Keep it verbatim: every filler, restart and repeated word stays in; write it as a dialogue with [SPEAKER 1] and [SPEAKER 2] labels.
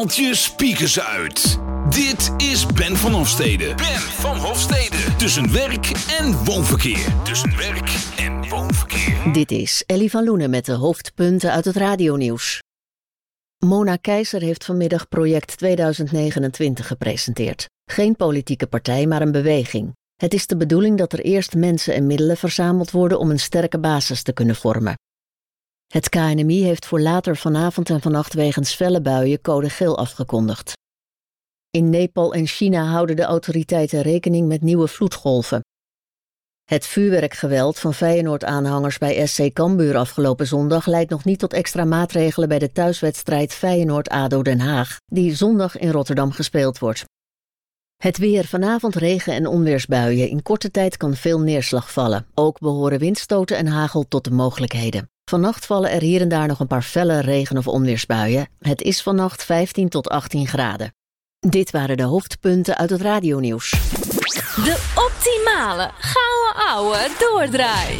[SPEAKER 1] Je speakers uit. Dit is Ben van Hofstede. Ben van Hofstede. Tussen werk en woonverkeer. Tussen werk en woonverkeer.
[SPEAKER 2] Dit is Ellie van Loenen met de hoofdpunten uit het radionieuws. Mona Keizer heeft vanmiddag project tweeduizend negenentwintig gepresenteerd. Geen politieke partij, maar een beweging. Het is de bedoeling dat er eerst mensen en middelen verzameld worden om een sterke basis te kunnen vormen. Het K N M I heeft voor later vanavond en vannacht wegens felle buien code geel afgekondigd. In Nepal en China houden de autoriteiten rekening met nieuwe vloedgolven. Het vuurwerkgeweld van Feyenoord-aanhangers bij S C Cambuur afgelopen zondag leidt nog niet tot extra maatregelen bij de thuiswedstrijd Feyenoord-A D O Den Haag, die zondag in Rotterdam gespeeld wordt. Het weer, vanavond regen- en onweersbuien. In korte tijd kan veel neerslag vallen. Ook behoren windstoten en hagel tot de mogelijkheden. Vannacht vallen er hier en daar nog een paar felle regen- of onweersbuien. Het is vannacht vijftien tot achttien graden. Dit waren de hoofdpunten uit het radionieuws.
[SPEAKER 3] De optimale gouden ouwe doordraai.